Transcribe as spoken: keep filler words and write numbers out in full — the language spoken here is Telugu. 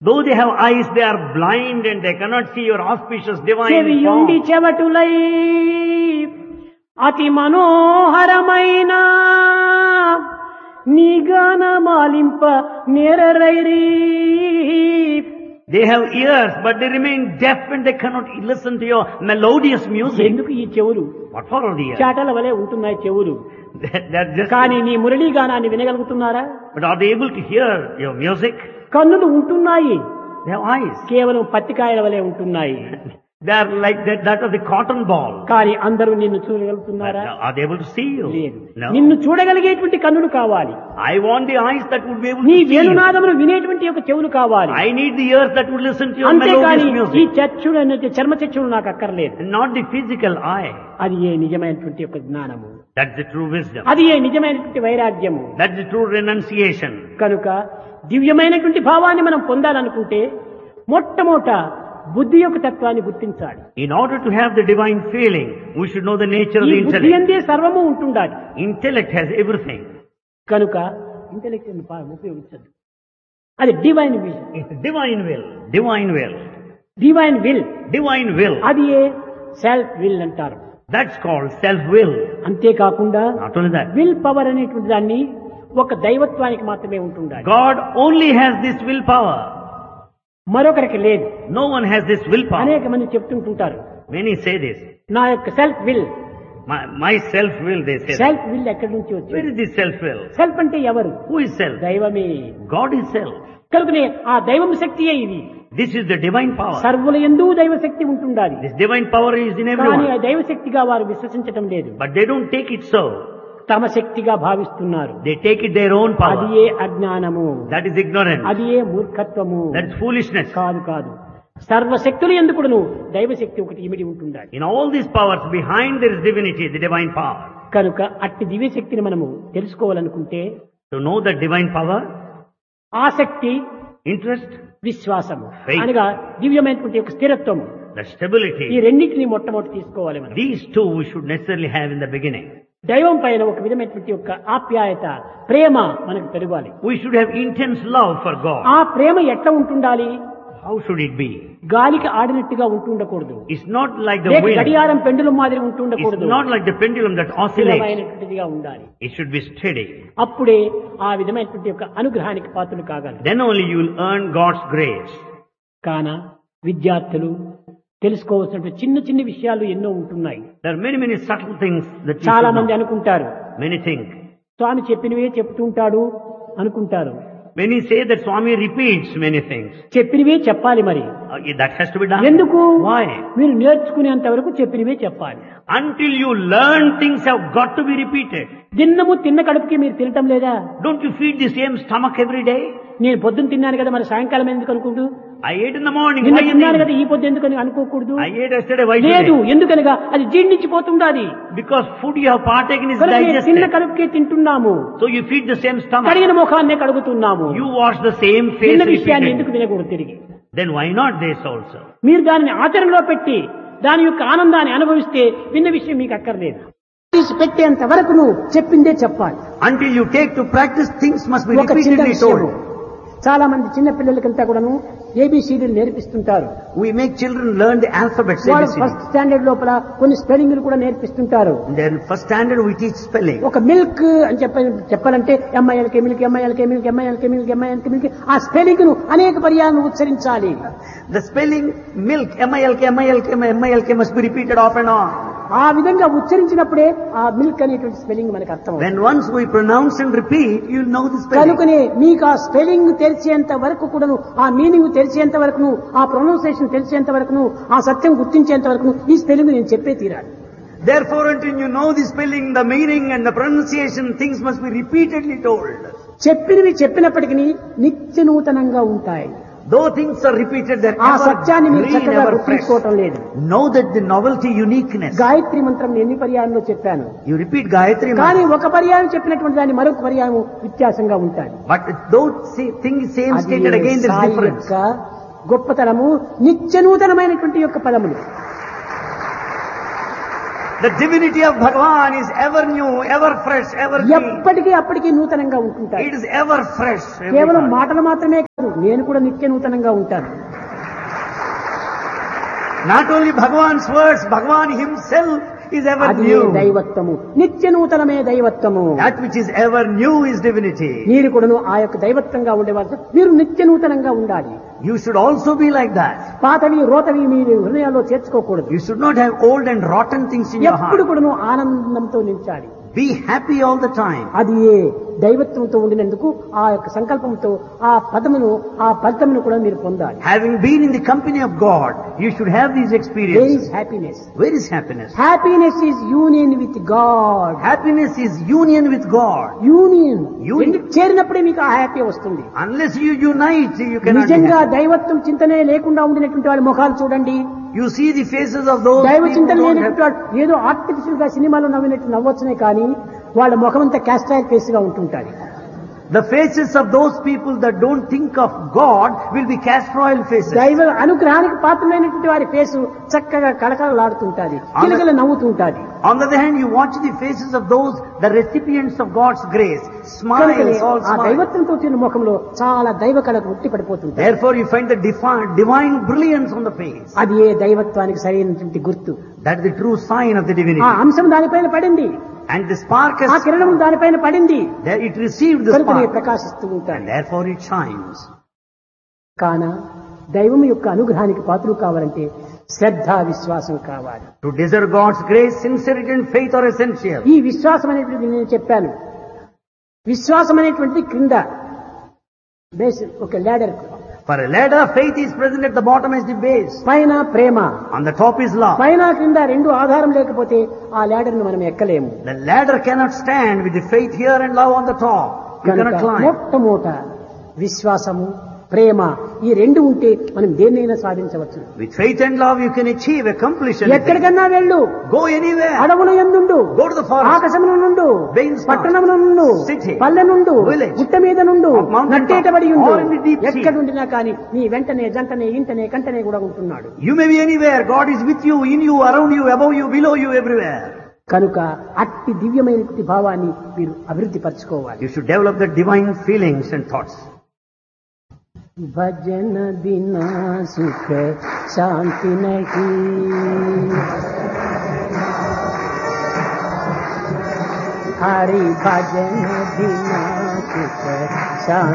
Though they have eyes, they are blind and they cannot see your auspicious divine చెవియుండి form. చెవటులై అతి మనోహరమైన నీ గానమాలింప నేరరైరి. They have ears, but they remain deaf and they cannot listen to your melodious music. ఎందుకు ఈ చెవులు? What for are the ears? చాటల వలె ఉంటున్నాయి చెవులు, They are just, కానీ నీ Murali గానాన్ని వినగలుగుతున్నారా? but are they able to hear your music? కన్నులు ఉంటున్నాయి, They have eyes. కేవలం పత్తికాయల వలె ఉంటున్నాయి, They are like that, that of the cotton ball. కానీ అందరూ నిన్ను But చూడగలుగుతున్నారా? are they able to see you? లేదు. No. నిన్ను చూడగలిగేటువంటి కన్నులు కావాలి, I want the eyes that would be able నీ to see you. వేణునాదమును వినేటువంటి ఒక చెవులు కావాలి. I need the ears that would listen to your అంతేకాని melodious ఈ music. చచ్చుడు అనేది చర్మ చచ్చుడు నాకు అక్కర్లేదు. And not the physical eye. అది ఏ నిజమైనటువంటి ఒక జ్ఞానము, That's the true wisdom. అది ఏ నిజమైనటువంటి వైరాగ్యము. That's the true renunciation. కనుక దివ్యమైనటువంటి భావాన్ని మనం పొందాలనుకుంటే మొట్టమొదట బుద్ధి యొక్క తత్వాన్ని గుర్తించాలి. In order to have the divine feeling, we should know the nature of ఈ the బుద్ధి intellect. అందే సర్వము ఉంటుండాలి. Intellect has everything. కనుక ఇంటెలెక్ట్ ఉపయోగించదు, అది divine will. It's divine will. Divine will. Divine will, Divine will. అది ఏ సెల్ఫ్ విల్ అంటారు. That's called self-will. అంతేకాకుండా Not only that. Will power అనేటువంటి దాన్ని ఒక దైవత్వానికి మాత్రమే ఉంటుండాలి, God only has this willpower. మరొకరికి లేదు. No one has this willpower. అనేక మంది చెప్తుంటుంటారు, Many say this. నా యొక్క self will. My, my self-will, they say. that. Self will ఎక్కడి నుంచి Where వచ్చింది? is this self-will? సెల్ఫ్ అంటే ఎవరు? Who is self? దైవమే. God is self. కనుకనే ఆ దైవం శక్తియే ఇది. This is the divine power. సర్వుల యందు దైవ శక్తి ఉంటుండాలి, This divine power is in కానీ everyone. ఆ దైవ శక్తిగా వారు విశ్వసించటం లేదు, But they don't take it so. తమ శక్తిగా భావిస్తున్నారు. They take it their own అది power. ఏ అజ్ఞానము, That is ignorance. అది ఏ మూర్ఖత్వము. That's foolishness. కాదు కాదు, సర్వశక్తులు ఎందుకును దైవశక్తి ఒకటి ఇమిడి ఉంటుండాలి. In all these powers, behind there is divinity, the divine power. కనుక అట్టి దివ్యశక్తిని మనము తెలుసుకోవాలనుకుంటే To know that divine power, ఆసక్తి, interest, విశ్వాసము Faith. అనగా దివ్యమైనటువంటి ఒక స్థిరత్వము, the ఈ stability, రెండింటిని మొట్టమొదటి తీసుకోవాలి మనం. these two we should necessarily have in the beginning. దైవం పైన ఒక విధమైనటువంటి యొక్క ఆప్యాయత, ప్రేమ మనకు పెరగాలి. We should have intense love for God. ఆ ప్రేమ ఎట్లా ఉంటుండాలి? How should it be? గాలికి ఆడినట్టుగా ఉంటుండకూడదు, It's not like the లేక wind. గడియారం పెండులం మాదిరి It's ఉంటుండకూడదు, not like the pendulum that oscillates. స్థిరమైనటువంటిదిగా ఉండాలి. It should be steady. అప్పుడే ఆ విధమైనటువంటి యొక్క అనుగ్రహానికి పాత్రలు కాగలరు. Then only you will earn God's grace. కాన విద్యార్థులు తెలుసుకోవాల్సినటువంటి చిన్న చిన్న విషయాలు ఎన్నో ఉంటున్నాయి. There are many, many subtle things that you చాలా should మంది know. అనుకుంటారు, Many think. స్వామి చెప్పినవే చెప్తుంటాడు అనుకుంటారు. Many say that Swami repeats many things. చెప్పినవే చెప్పాలి. మరి Uh, that has to be done. ఎందుకు? Why? మీరు నేర్చుకునేంత వరకు చెప్పినవే చెప్పాలి. Until you learn, things have got to be repeated. దిన్నము తిన్న కడుపుకి మీరు తినటం లేదా? Don't you feed the same stomach every day? నేను పొద్దున్న తిన్నాను కదా, మరి సాయంకాలం ఎందుకు అనుకుంటూ? I ate in the morning. నిన్న Why in the తిన్నాను కదా, evening? ఈ పొద్దు ఎందుకని అనుకోకూడదు. I ate yesterday. Why లేదు, today? ఎందుకనగా అది జీర్ణించిపోతుండాలి. Because food you have partaken is కనుక తిన్న digested. కడుపుకే తింటున్నాము, So you feed the same stomach. కడిగిన ముఖాన్నే కడుగుతున్నాము. You wash the same face చిన్న విషయాన్ని ఎందుకు repeatedly. వినకూడదు తిరిగి? Then why not this also? మీరు దానిని ఆచరణలో పెట్టి దాని యొక్క ఆనందాన్ని అనుభవిస్తే విన్న విషయం మీకు అక్కర్లేదు. తీసి పెట్టేంత వరకు నువ్వు చెప్పిందే చెప్పాలి. Until you take to practice, things must be ఒక చిన్న repeatedly విషయము, told. చాలా మంది చిన్న పిల్లలకంతా కూడాను ఏబిసిడీలు నేర్పిస్తుంటారు. We make children learn the alphabets. వాళ్ళు A B C D. First standard లోపల కొన్ని స్పెల్లింగ్లు కూడా నేర్పిస్తుంటారు. Then first standard we teach spelling. ఒక మిల్క్ అని చెప్ప చెప్పాలంటే M I L K milk, M I L K milk, M I L K milk, M I L K milk, ఆ స్పెల్లింగ్ ను అనేక పర్యాలను ఉచ్చరించాలి. The spelling milk, M I L K, M I L K, M I L K must be repeated off and on. ఆ విధంగా ఉచ్చరించినప్పుడే ఆ మిల్క్ అనేటువంటి స్పెల్లింగ్ మనకు అర్థం అవుతుంది. When once we pronounce and repeat, you'll know the spelling. కనుకనే మీకు ఆ స్పెల్లింగ్ తెలిసేంత వరకు కూడాను, ఆ మీనింగ్ తెలిసేంత వరకును, ఆ ప్రొనౌన్సియేషన్ తెలిసేంత వరకును, ఆ సత్యం గుర్తించేంత వరకును ఈ స్పెల్లింగ్ నేను చెప్పే తీరాలి. Therefore, until you know the spelling, the meaning and the pronunciation, things must be repeatedly told. చెప్పినవి చెప్పినప్పటికీ నిత్య నూతనంగా ఉంటాయి. Though things are repeated, they're ఆ ever సత్యాన్ని మీరు green, చక్కగా ever fresh. గుర్తించుకోవటం లేదు. Know that the novelty, uniqueness. Gayatri మంత్రం ఎన్ని పర్యాయంలో చెప్పాను, You repeat Gayatri కానీ mantra, ఒక పర్యాయం చెప్పినటువంటి దాన్ని మరొక పర్యాయం వ్యత్యాసంగా ఉంటాయి. but though say- thing is same అది stated again, there's Sai difference. యొక్క గొప్పతనము, నిత్య నూతనమైనటువంటి యొక్క పదములు. The divinity of Bhagavan is ever new, ever fresh, ever clean. ఎప్పటికీ అప్పటికీ నూతనంగా ఉంటుంటాయి. It is ever fresh. కేవలం మాటలు మాత్రమే కాదు, నేను కూడా నిత్య నూతనంగా ఉంటాను. Not only Bhagavan's words, Bhagavan himself is ever అది new. దైవత్వము, నిత్య నూతనమే దైవత్వము. That which is ever new is divinity. మీరు కూడాను ఆ యొక్క దైవత్వంగా ఉండేవారు, మీరు నిత్య నూతనంగా ఉండాలి. You should also be like that. పాతవి రోతవి మీరు హృదయాల్లో చేర్చుకోకూడదు. You should not have old and rotten things in your ఎప్పుడు heart. కూడాను ఆనందంతో నించాలి. Be happy all the time. అది ఏ దైవత్వంతో ఉండినందుకు ఆ యొక్క సంకల్పంతో ఆ పదమును ఆ ఫలితమును కూడా మీరు పొందాలి. Having been in the company of God, you should have these Where experiences. is happiness? Where is happiness? Happiness is union with God. Happiness is union with God. Union Union. రెండు చేరినప్పుడే మీకు ఆ హ్యాపీ వస్తుంది. Unless you unite, you cannot be నిజంగా happy. దైవత్వం చింతనే లేకుండా ఉండినటువంటి వాళ్ళ ముఖాలు చూడండి. You see the faces of those దైవ people చింతన who don't లేనటువంటి have, వాడు ఏదో ఆర్టిఫిషియల్ గా సినిమాలో నవ్వినట్టు నవ్వొచ్చునే కానీ వాళ్ళ ముఖం అంతా క్యాస్ట్రాయిల్ ఫేస్ గా ఉంటుంటారు. the faces of those people that don't think of God will be castor-oil faces. దైవ అనుగ్రహానికి పాత్రమైనటువంటి వారి ఫేసు చక్కగా కళకళలాడుతుంటాది, కిలకిల నవ్వుతుంటాది. On the other hand, you watch the faces of those, the recipients of God's grace, smiles, all ఆ smiles. దైవత్వంతో వచ్చిన ముఖంలో చాలా దైవ కళకు ఉట్టి పడిపోతుంటాయి. Therefore, you find the divine, divine brilliance on the face. అది ఏ దైవత్వానికి సరైనటువంటి గుర్తు. That is the true sign of the ఆ divinity. అంశం దానిపైన పడింది, And the spark ఆ has, కిరణం దానిపైన పడింది, there it received the కనుకనే spark, ప్రకాశిస్తూ and ఉంటాయి. therefore it shines. కాన దైవం యొక్క అనుగ్రహానికి పాత్రలు కావాలంటే శ్రద్ధ విశ్వాసం కావాలి. To deserve God's grace, sincerity and faith are essential. ఈ విశ్వాసం అనేటువంటిది నేను చెప్పాను. విశ్వాసం అనేటువంటిది క్రింద బేస్ ఒక ladder, For a ladder, faith is present at the bottom as the base. పైన ప్రేమ, On the top is love. పైన క్రింద రెండు ఆధారం లేకపోతే ఆ ల్యాడర్ ను మనం ఎక్కలేము. The ladder cannot stand with the faith here and love on the top. You కనుక cannot climb. మొట్టమొదట విశ్వాసము ప్రేమ ఈ రెండు ఉంటే మనం దేన్నైనా సాధించవచ్చు. With faith and love you can achieve, accomplish anything. ఎక్కడికన్నా వెళ్ళు, Go anywhere. అడవుల యందుండు, Go to the forest. ఆకాశమున నుండు, Rains పట్టణమున నుండు, city, పల్లె నుండు, village, గుట్ట మీద నుండు, of mountain నట్టేటబడి top, ఉండు, or in the deep sea. ఎక్కడుండినా కానీ నీ వెంటనే జంటనే ఇంటనే కంటనే కూడా ఉంటున్నాడు. You may be anywhere. God is with you, in you, around you, above you, below you, everywhere. కనుక అట్టి దివ్యమైనటువంటి భావాన్ని మీరు అభివృద్ధి పరచుకోవాలి. You should develop the divine feelings and thoughts. భజన బినా సుఖ శాంతి నహీ, హరి భజన బినా సుఖ శాంతి